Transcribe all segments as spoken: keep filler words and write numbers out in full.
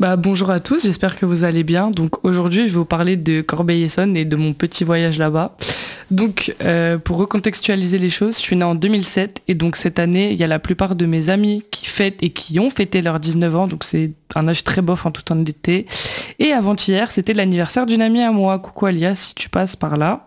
Bah, bonjour à tous, j'espère que vous allez bien. Donc aujourd'hui, je vais vous parler de Corbeil-Essonnes et de mon petit voyage là-bas. Donc euh, pour recontextualiser les choses, je suis née en deux mille sept et donc cette année, il y a la plupart de mes amis qui fêtent et qui ont fêté leurs dix-neuf ans, donc c'est un âge très bof en toute honnêteté. Et avant-hier, c'était l'anniversaire d'une amie à moi. Coucou Alia, si tu passes par là.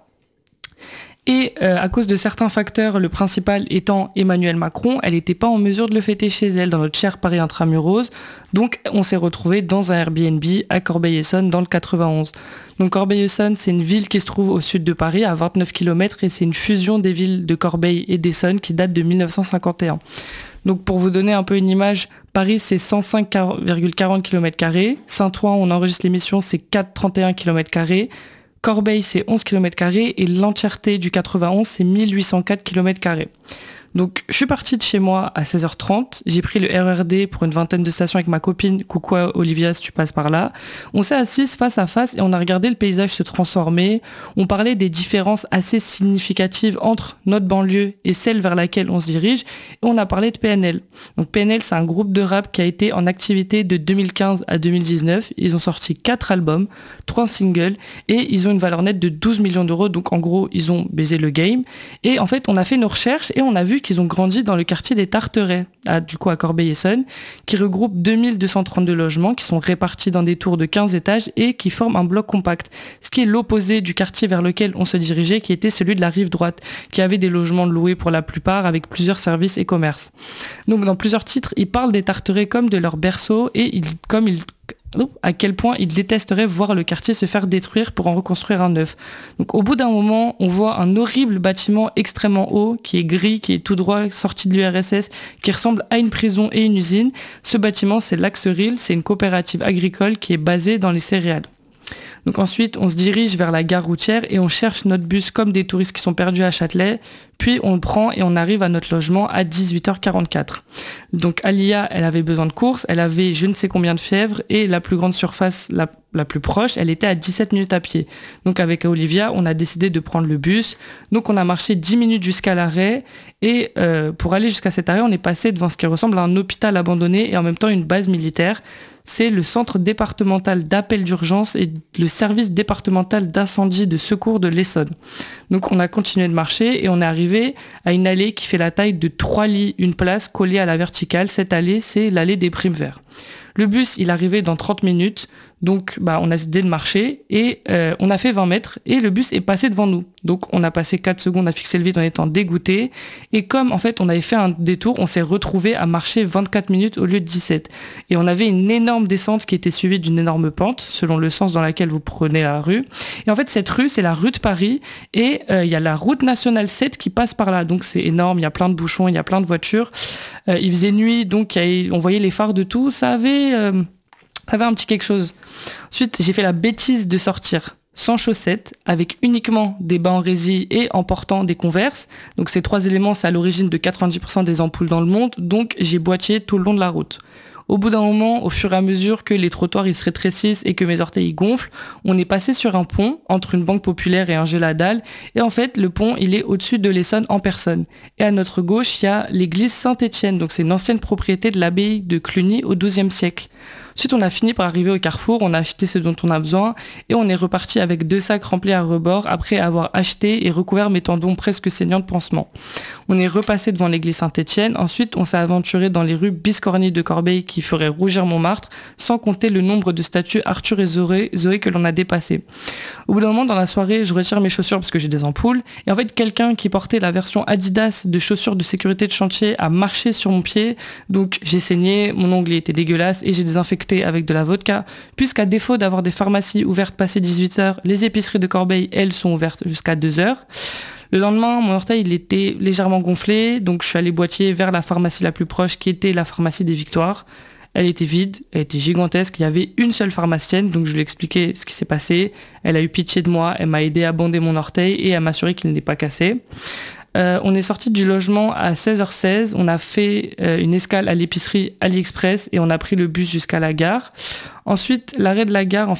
Et euh, à cause de certains facteurs, le principal étant Emmanuel Macron, elle n'était pas en mesure de le fêter chez elle, dans notre cher Paris Intramuros. Donc on s'est retrouvés dans un Airbnb à Corbeil-Essonnes, dans le quatre-vingt-onze. Donc Corbeil-Essonnes, c'est une ville qui se trouve au sud de Paris, à vingt-neuf kilomètres, et c'est une fusion des villes de Corbeil et d'Essonnes qui date de mille neuf cent cinquante et un. Donc pour vous donner un peu une image, Paris c'est cent cinq virgule quarante kilomètres carrés, Saint-Ouen, on enregistre l'émission, c'est quatre virgule trente et un kilomètres carrés, Corbeil, c'est onze kilomètres carrés et l'entièreté du quatre-vingt-onze, c'est mille huit cent quatre kilomètres carrés. Donc, je suis partie de chez moi à seize heures trente. J'ai pris le R E R D pour une vingtaine de stations avec ma copine. Coucou Olivia, si tu passes par là. On s'est assises face à face et on a regardé le paysage se transformer. On parlait des différences assez significatives entre notre banlieue et celle vers laquelle on se dirige. Et on a parlé de P N L. Donc, P N L, c'est un groupe de rap qui a été en activité de deux mille quinze à deux mille dix-neuf. Ils ont sorti quatre albums, trois singles et ils ont une valeur nette de douze millions d'euros. Donc, en gros, ils ont baisé le game. Et en fait, on a fait nos recherches et on a vu qu'ils ont grandi dans le quartier des Tarterets, à, du coup à Corbeil-Essonnes, qui regroupe deux mille deux cent trente-deux logements qui sont répartis dans des tours de quinze étages et qui forment un bloc compact, ce qui est l'opposé du quartier vers lequel on se dirigeait, qui était celui de la rive droite, qui avait des logements loués pour la plupart avec plusieurs services et commerces. Donc dans plusieurs titres, ils parlent des Tarterets comme de leur berceau et ils, comme ils à quel point ils détesteraient voir le quartier se faire détruire pour en reconstruire un neuf. Donc au bout d'un moment, on voit un horrible bâtiment extrêmement haut, qui est gris, qui est tout droit sorti de l'U R S S, qui ressemble à une prison et une usine. Ce bâtiment, c'est l'Axeril, c'est une coopérative agricole qui est basée dans les céréales. Donc ensuite, on se dirige vers la gare routière et on cherche notre bus comme des touristes qui sont perdus à Châtelet. Puis on le prend et on arrive à notre logement à dix-huit heures quarante-quatre. Donc Alia, elle avait besoin de courses, elle avait je ne sais combien de fièvre et la plus grande surface, la, la plus proche, elle était à dix-sept minutes à pied. Donc avec Olivia, on a décidé de prendre le bus. Donc on a marché dix minutes jusqu'à l'arrêt et euh, pour aller jusqu'à cet arrêt, on est passé devant ce qui ressemble à un hôpital abandonné et en même temps une base militaire. C'est le centre départemental d'appel d'urgence et le service départemental d'incendie de secours de l'Essonne. Donc on a continué de marcher et on est arrivé à une allée qui fait la taille de trois lits, une place collée à la verticale. Cette allée, c'est l'allée des Primes Verts. Le bus, il arrivait dans trente minutes, donc bah, on a décidé de marcher et euh, on a fait vingt mètres et le bus est passé devant nous. Donc on a passé quatre secondes à fixer le vide en étant dégoûté et comme en fait on avait fait un détour, on s'est retrouvé à marcher vingt-quatre minutes au lieu de dix-sept. Et on avait une énorme descente qui était suivie d'une énorme pente selon le sens dans lequel vous prenez la rue. Et en fait cette rue, c'est la rue de Paris et il euh, y a la route nationale sept qui passe par là. Donc c'est énorme, il y a plein de bouchons, il y a plein de voitures. Euh, il faisait nuit, donc y a, on voyait les phares de tout. Ça avait... Euh, Ça avait un petit quelque chose. Ensuite, j'ai fait la bêtise de sortir sans chaussettes, avec uniquement des bas en résille et en portant des Converse. Donc ces trois éléments, c'est à l'origine de quatre-vingt-dix pour cent des ampoules dans le monde. Donc j'ai boîtié tout le long de la route. Au bout d'un moment, au fur et à mesure que les trottoirs ils se rétrécissent et que mes orteils ils gonflent, on est passé sur un pont entre une banque populaire et un Géladal. Et en fait, le pont, il est au-dessus de l'Essonne en personne. Et à notre gauche, il y a l'église Saint-Étienne. Donc c'est une ancienne propriété de l'abbaye de Cluny au douzième siècle. Ensuite, on a fini par arriver au carrefour, on a acheté ce dont on a besoin et on est reparti avec deux sacs remplis à rebord après avoir acheté et recouvert mes tendons presque saignants de pansements. On est repassé devant l'église Saint-Étienne. Ensuite, on s'est aventuré dans les rues biscornues de Corbeil qui feraient rougir Montmartre, sans compter le nombre de statues Arthur et Zoé, Zoé que l'on a dépassé. Au bout d'un moment, dans la soirée, je retire mes chaussures parce que j'ai des ampoules. Et en fait, quelqu'un qui portait la version Adidas de chaussures de sécurité de chantier a marché sur mon pied. Donc, j'ai saigné, mon ongle était dégueulasse et j'ai désinfecté avec de la vodka, puisqu'à défaut d'avoir des pharmacies ouvertes passé dix-huit heures, les épiceries de Corbeil, elles, sont ouvertes jusqu'à deux heures. Le lendemain, mon orteil, il était légèrement gonflé, donc je suis allée boîtier vers la pharmacie la plus proche, qui était la pharmacie des Victoires. Elle était vide, elle était gigantesque, il y avait une seule pharmacienne, donc je lui ai expliqué ce qui s'est passé. Elle a eu pitié de moi, elle m'a aidé à bander mon orteil et à m'assurer qu'il n'est pas cassé. Euh, on est sorti du logement à seize heures seize, on a fait euh, une escale à l'épicerie AliExpress et on a pris le bus jusqu'à la gare. Ensuite, l'arrêt de la gare, en fait,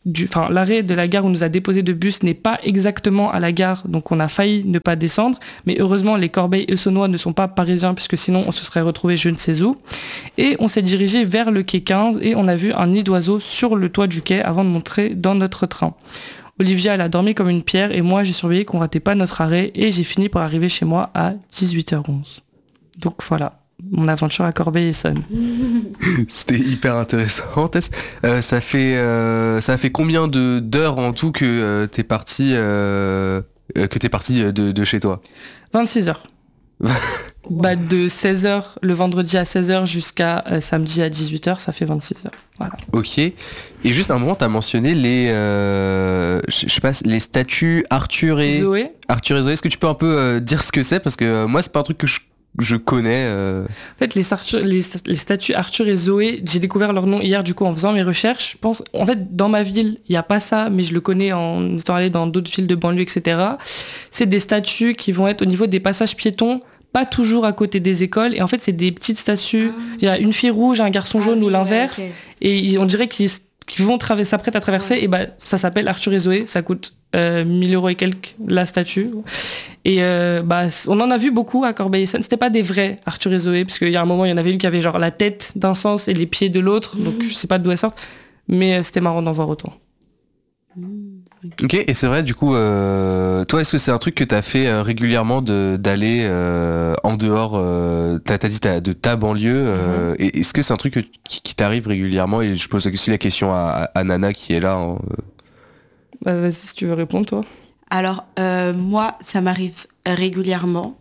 du, enfin, l'arrêt de la gare où on nous a déposé de bus n'est pas exactement à la gare, donc on a failli ne pas descendre. Mais heureusement, les Corbeil-Essonnois ne sont pas parisiens, puisque sinon on se serait retrouvé je ne sais où. Et on s'est dirigé vers le quai quinze et on a vu un nid d'oiseaux sur le toit du quai avant de monter dans notre train. Olivia, elle a dormi comme une pierre et moi, j'ai surveillé qu'on ratait pas notre arrêt et j'ai fini par arriver chez moi à dix-huit heures onze. Donc voilà, mon aventure à Corbeil-Essonnes. C'était hyper intéressant, Tess. Euh, ça fait euh, ça fait combien de d'heures en tout que euh, t'es parti euh, que t'es parti de, de chez toi? vingt-six heures. Bah, de seize heures le vendredi à seize heures jusqu'à euh, samedi à dix-huit heures, ça fait vingt-six heures. Voilà. Ok. Et juste un moment, t'as mentionné les, euh, je sais pas, les statues Arthur et Zoé. Arthur et Zoé. Est-ce que tu peux un peu euh, dire ce que c'est? Parce que euh, moi, c'est pas un truc que je, je connais. Euh... En fait, les, Arthur, les, les statues Arthur et Zoé, j'ai découvert leur nom hier du coup en faisant mes recherches. Je pense, en fait, dans ma ville, il y a pas ça, mais je le connais en étant allé dans d'autres villes de banlieue, et cetera. C'est des statues qui vont être au niveau des passages piétons, pas toujours à côté des écoles. Et en fait, c'est des petites statues. Ah. Il y a une fille rouge, un garçon jaune ah, oui, ou l'inverse. Ouais, okay. Et on dirait qu'ils, qu'ils vont traverser, s'apprêtent à traverser. Ouais. Et bah, ça s'appelle Arthur et Zoé. Ça coûte euh, mille euros et quelques la statue. Et euh, bah, on en a vu beaucoup à Corbeil-Essonnes. C'était pas des vrais Arthur et Zoé, parce qu'il y a un moment, il y en avait une qui avait genre la tête d'un sens et les pieds de l'autre. Mmh. Donc je sais pas d'où elles sortent. Mais euh, c'était marrant d'en voir autant. Mmh. Ok, et c'est vrai, du coup, euh, toi, est-ce que c'est un truc que t'as fait euh, régulièrement de, d'aller euh, en dehors, euh, t'as, t'as dit t'as, de ta banlieue, euh, mm-hmm. et est-ce que c'est un truc que, qui, qui t'arrive régulièrement? Et je pose aussi la question à, à Nana qui est là. Hein. Bah, vas-y, si tu veux répondre, toi. Alors, euh, moi, ça m'arrive régulièrement,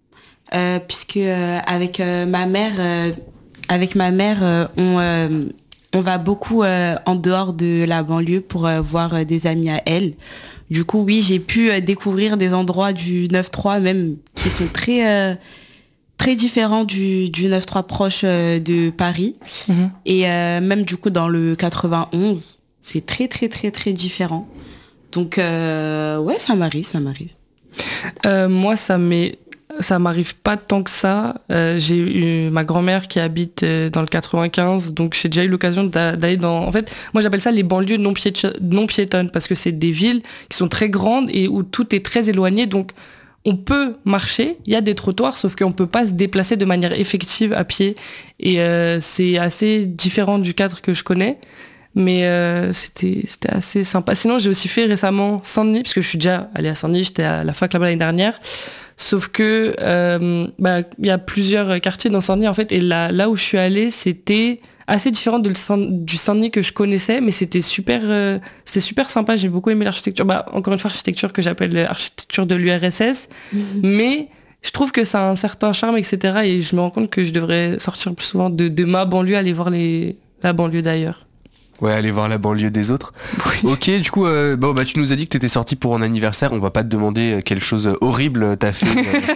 euh, puisque euh, avec euh, ma mère, euh, avec ma mère, euh, on... Euh, On va beaucoup euh, en dehors de la banlieue pour euh, voir euh, des amis à elle. Du coup, oui, j'ai pu euh, découvrir des endroits du neuf trois même qui sont très euh, très différents du, du neuf trois proche euh, de Paris. Mmh. Et euh, même du coup, dans le quatre-vingt-onze, c'est très, très, très, très différent. Donc, euh, ouais, ça m'arrive, ça m'arrive. Euh, moi, ça m'est... Ça m'arrive pas tant que ça. Euh, j'ai eu ma grand-mère qui habite euh, dans le quatre-vingt-quinze, donc j'ai déjà eu l'occasion d'a- d'aller dans... En fait, moi j'appelle ça les banlieues non, piéto- non piétonnes, parce que c'est des villes qui sont très grandes et où tout est très éloigné, donc on peut marcher, il y a des trottoirs, sauf qu'on peut pas se déplacer de manière effective à pied. Et euh, c'est assez différent du cadre que je connais. Mais euh, c'était, c'était assez sympa. Sinon, j'ai aussi fait récemment Saint-Denis, parce que je suis déjà allée à Saint-Denis, j'étais à la fac là-bas l'année dernière. Sauf que euh, bah, y a plusieurs quartiers dans Saint-Denis, en fait, et là, là où je suis allée, c'était assez différent de le Saint- du Saint-Denis que je connaissais, mais c'était super, euh, c'était super sympa. J'ai beaucoup aimé l'architecture. Bah, encore une fois, architecture que j'appelle l'architecture de l'U R S S. Mmh. Mais je trouve que ça a un certain charme, et cetera. Et je me rends compte que je devrais sortir plus souvent de, de ma banlieue, aller voir les, la banlieue d'ailleurs. Ouais, aller voir la banlieue des autres. Oui. Ok, du coup, euh, bon, bah, tu nous as dit que t'étais sorti pour un anniversaire. On va pas te demander quelle chose horrible t'as fait,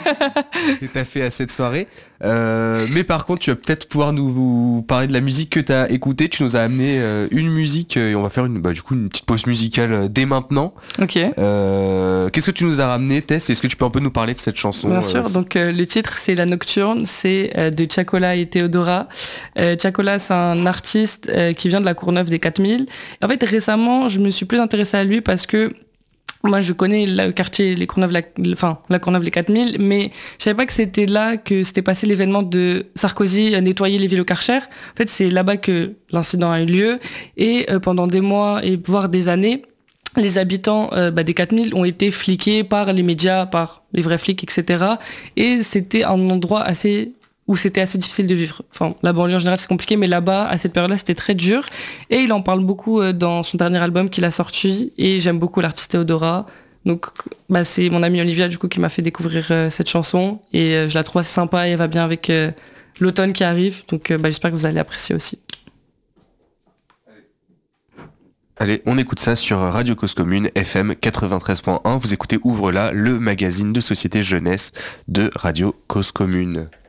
euh, t'as fait à cette soirée. Euh, mais par contre, tu vas peut-être pouvoir nous parler de la musique que t'as écoutée. Tu nous as amené euh, une musique et on va faire une, bah, du coup, une petite pause musicale euh, dès maintenant. Ok. Euh, qu'est-ce que tu nous as ramené, Tess? Est-ce que tu peux un peu nous parler de cette chanson? Bien sûr. Euh, Donc euh, le titre, c'est La Nocturne. C'est euh, de Tiakola et Théodora. Euh, Tiakola, c'est un artiste euh, qui vient de la Courneuve des quatre mille. Et en fait, récemment, je me suis plus intéressée à lui parce que moi, je connais le quartier, les Courneuves, la, enfin, la Courneuve, les quatre mille, mais je savais pas que c'était là que s'était passé l'événement de Sarkozy à nettoyer les villes au Karcher. En fait, c'est là-bas que l'incident a eu lieu. Et euh, pendant des mois et voire des années, les habitants euh, bah, des quatre mille ont été fliqués par les médias, par les vrais flics, et cetera. Et c'était un endroit assez... où c'était assez difficile de vivre. Enfin, la banlieue en général, c'est compliqué, mais là-bas, à cette période-là, c'était très dur. Et il en parle beaucoup dans son dernier album qu'il a sorti. Et j'aime beaucoup l'artiste Théodora. Donc, bah, c'est mon amie Olivia, du coup, qui m'a fait découvrir euh, cette chanson. Et euh, je la trouve assez sympa et elle va bien avec euh, l'automne qui arrive. Donc, euh, bah, j'espère que vous allez apprécier aussi. Allez, on écoute ça sur Radio Cause Commune, F M quatre-vingt-treize point un. Vous écoutez Ouvre-la, le magazine de société jeunesse de Radio Cause Commune.